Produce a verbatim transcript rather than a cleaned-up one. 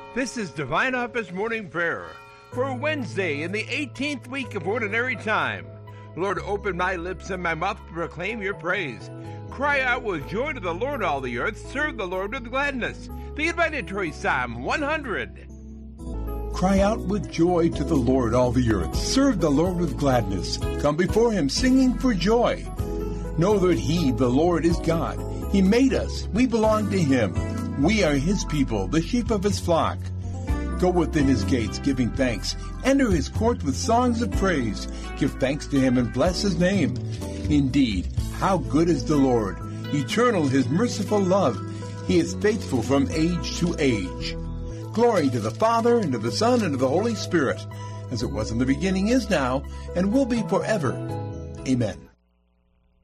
This is Divine Office Morning Prayer for Wednesday in the eighteenth week of Ordinary Time. Lord, open my lips and my mouth to proclaim your praise. Cry out with joy to the Lord, all the earth. Serve the Lord with gladness. The invitatory Psalm one hundred. Cry out with joy to the Lord, all the earth. Serve the Lord with gladness. Come before him singing for joy. Know that he, the Lord, is God. He made us. We belong to him. We are his people, the sheep of his flock. Go within his gates, giving thanks. Enter his court with songs of praise. Give thanks to him and bless his name. Indeed, how good is the Lord! Eternal his merciful love. He is faithful from age to age. Glory to the Father, and to the Son, and to the Holy Spirit, as it was in the beginning, is now, and will be forever. Amen.